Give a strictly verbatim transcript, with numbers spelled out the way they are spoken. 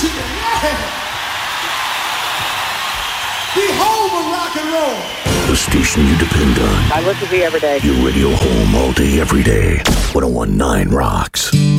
Michigan, yeah. The home of rock and roll. The station you depend on. I listen to you every day. Your radio home all day, every day. one oh one point nine Rocks.